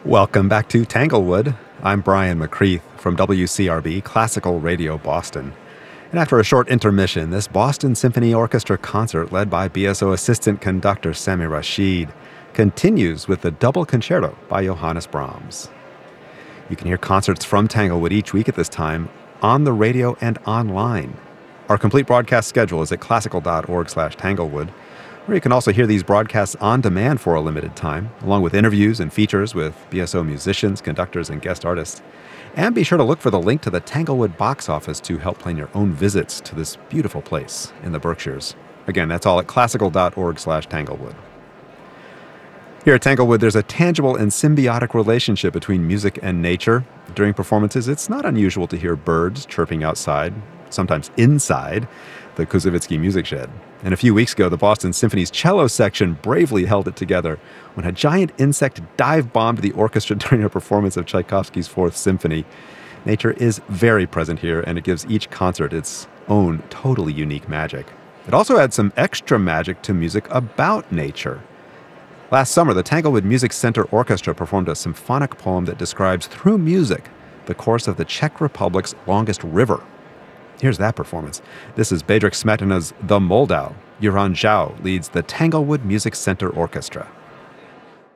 Welcome back to Tanglewood. I'm Brian McCreath from WCRB Classical Radio Boston. And after a short intermission, this Boston Symphony Orchestra concert led by BSO assistant conductor Sami Rashid continues with the double concerto by Johannes Brahms. You can hear concerts from Tanglewood each week at this time on the radio and online. Our complete broadcast schedule is at classical.org/Tanglewood, where you can also hear these broadcasts on demand for a limited time, along with interviews and features with BSO musicians, conductors, and guest artists. And be sure to look for the link to the Tanglewood box office to help plan your own visits to this beautiful place in the Berkshires. Again, that's all at classical.org/Tanglewood. Here at Tanglewood, there's a tangible and symbiotic relationship between music and nature. During performances, it's not unusual to hear birds chirping outside, sometimes inside, the Koussevitzky Music Shed. And a few weeks ago, the Boston Symphony's cello section bravely held it together when a giant insect dive-bombed the orchestra during a performance of Tchaikovsky's Fourth Symphony. Nature is very present here, and it gives each concert its own totally unique magic. It also adds some extra magic to music about nature. Last summer, the Tanglewood Music Center Orchestra performed a symphonic poem that describes, through music, the course of the Czech Republic's longest river. Here's that performance. This is Bedřich Smetana's The Moldau. Joran Zhao leads the Tanglewood Music Center Orchestra.